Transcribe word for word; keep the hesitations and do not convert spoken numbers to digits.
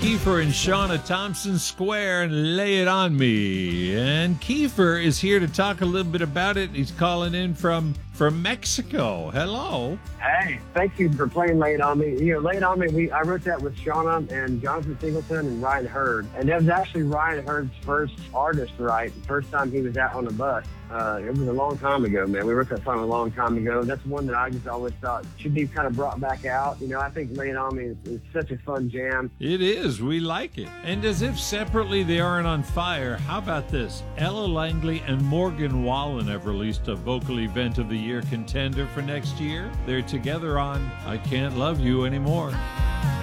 Kiefer and Shauna Thompson Square and Lay It On Me. And Kiefer is here to talk a little bit about it. He's calling in from from Mexico. Hello. Hey, thank you for playing Lay It On Me. You know, Lay It On Me, we, I wrote that with Shauna and Jonathan Singleton and Ryan Hurd. And that was actually Ryan Hurd's first artist, right? The first time he was out on the bus. Uh, it was a long time ago, man. We wrote that song a long time ago. That's one that I just always thought should be kind of brought back out. You know, I think Lay It On Me is, is such a fun jam. It is. We like it. And as if separately they aren't on fire, how about this? Ella Langley and Morgan Wallen have released a vocal event of the year contender for next year. They're together on I Can't Love You Anymore.